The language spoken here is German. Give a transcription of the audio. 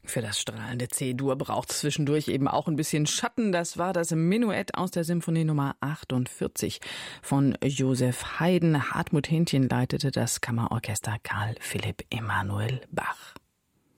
Für das strahlende C-Dur braucht es zwischendurch eben auch ein bisschen Schatten. Das war das Menuett aus der Symphonie Nummer 48 von Joseph Haydn. Hartmut Hintjen leitete das Kammerorchester Carl Philipp Emanuel Bach.